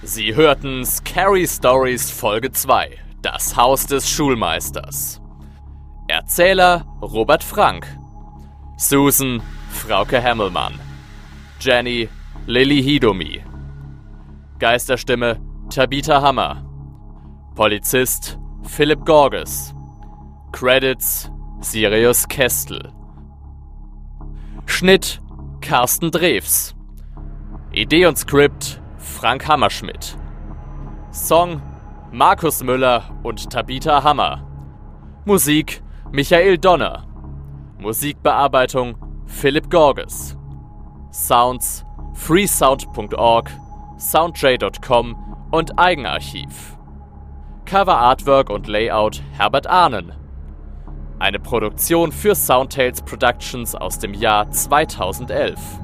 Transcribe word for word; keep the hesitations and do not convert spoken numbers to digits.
Sie hörten Scary Stories Folge zwei, das Haus des Schulmeisters. Erzähler Robert Frank. Susan Frauke Hemmelmann. Jenny Lilly Hidomi. Geisterstimme Tabitha Hammer. Polizist Philipp Gorges. Credits Sirius Kestel. Schnitt Carsten Drews. Idee und Skript Frank Hammerschmidt. Song Markus Müller und Tabitha Hammer. Musik Michael Donner. Musikbearbeitung Philipp Gorges. Sounds freesound punkt org, soundjay punkt com und Eigenarchiv. Cover Artwork und Layout Herbert Ahnen. Eine Produktion für Soundtales Productions aus dem Jahr zweitausendelf.